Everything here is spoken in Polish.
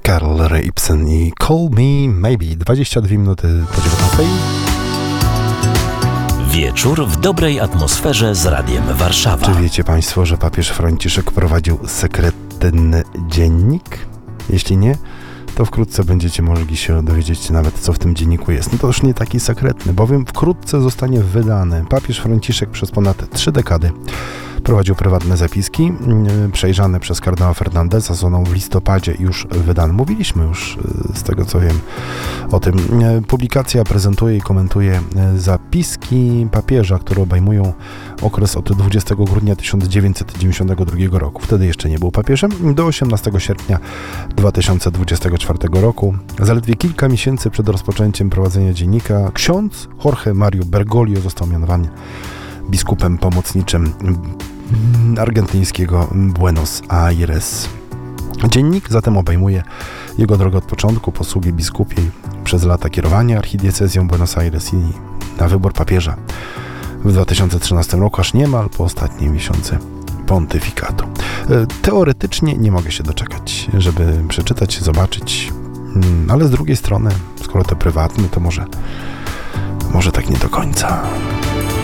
Carl Ray Ibsen i Call Me Maybe. 22 minuty po 19. Wieczór w dobrej atmosferze z Radiem Warszawa. Czy wiecie Państwo, że papież Franciszek prowadził sekretny dziennik? Jeśli nie, to wkrótce będziecie mogli się dowiedzieć nawet, co w tym dzienniku jest. No to już nie taki sekretny, bowiem wkrótce zostanie wydany. Papież Franciszek przez ponad 3 dekady prowadził prywatne zapiski, przejrzane przez kardynała Fernandesa, zostaną w listopadzie już wydane. Mówiliśmy już, z tego co wiem, o tym. Publikacja prezentuje i komentuje zapiski papieża, które obejmują okres od 20 grudnia 1992 roku. Wtedy jeszcze nie był papieżem, do 18 sierpnia 2024 roku. Zaledwie kilka miesięcy przed rozpoczęciem prowadzenia dziennika ksiądz Jorge Mario Bergoglio został mianowany biskupem pomocniczym argentyńskiego Buenos Aires. Dziennik zatem obejmuje jego drogę od początku posługi biskupiej przez lata kierowania archidiecezją Buenos Aires i na wybór papieża w 2013 roku, aż niemal po ostatnie miesiące pontyfikatu. Teoretycznie nie mogę się doczekać, żeby przeczytać, zobaczyć, ale z drugiej strony, skoro to prywatne, to może tak nie do końca.